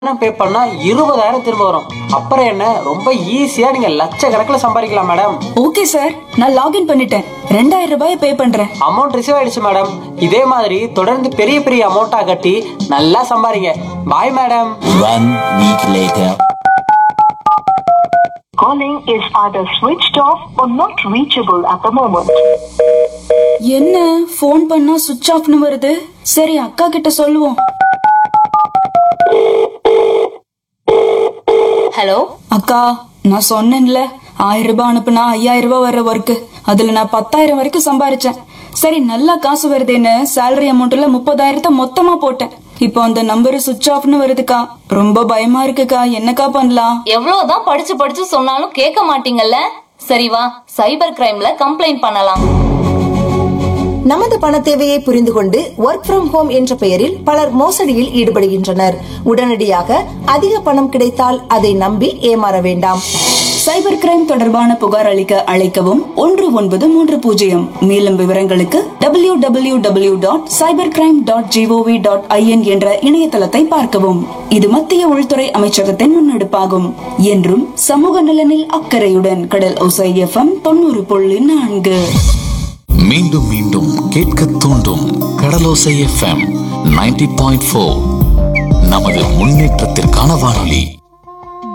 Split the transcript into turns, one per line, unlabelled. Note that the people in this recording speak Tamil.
பே பண்ணா 20,000 திரும்ப வரும். அப்புறம் என்ன, ரொம்ப ஈஸியா நீங்க லட்சக்கணக்கில் சம்பாதிக்கலாம் மேடம்.
ஓகே சார், நான் லாகின் பண்ணிட்டேன். 2000 ரூபாயை பே பண்றேன்.
அமௌண்ட் ரிசீவ் ஆயிடுச்சு மேடம். இதே மாதிரி தொடர்ந்து பெரிய பெரிய அமௌண்ட்டா கட்டி நல்லா சம்பாதிங்க. Bye madam.
1 week later.
Calling is either switched off or not reachable at the moment.
என்ன ஃபோன் பண்ணா சுவிட்ச் ஆஃப்னு வருது? சரி, அக்கா கிட்ட சொல்லுவோம்.
ஹலோ
அக்கா, நான் சொன்னேன்ல 1000 ரூபாய் அனுப்புனா 5000 ரூபாய் வர்ற ஒர்க், அதுல நான் 10,000 வரைக்கும் சம்பாரிச்சேன். சரி, நல்லா காசு வருதுன்னு சேலரி அமௌண்ட்ல 30,000 மொத்தமா போட்டேன். இப்போ அந்த நம்பர் சுவிட்ச் ஆஃப்னு வருதுக்கா. ரொம்ப பயமா இருக்குக்கா, என்னக்கா பண்ணலாம்?
எவ்வளவுதான் படிச்சு படிச்சு சொன்னாலும் கேட்க மாட்டீங்கல்ல. சரி வா, சைபர் கிரைம்ல கம்ப்ளைண்ட் பண்ணலாம்.
நமது பண தேவையை புரிந்து கொண்டு ஒர்க் ஃப்ரம் ஹோம் என்ற பெயரில் பலர் மோசடியில் ஈடுபடுகின்றனர். உடனடியாக அதிக பணம் கிடைத்தால் அதை நம்பி ஏமாற வேண்டாம்.
சைபர் கிரைம் தொடர்பான புகார் அளிக்க அழைக்கவும் 1930. மேலும் விவரங்களுக்கு www.cybercrime.gov.in என்ற இணையதளத்தை பார்க்கவும். இது மத்திய உள்துறை அமைச்சகத்தின் முன்னெடுப்பாகும். என்றும் சமூக நலனில் அக்கறையுடன் கடல் ஓசை FM 90.4.
மீண்டும் மீண்டும் கேட்க தூண்டும் கடலோசை FM 90.4. நமது முன்னேற்றத்திற்கான வானொலி.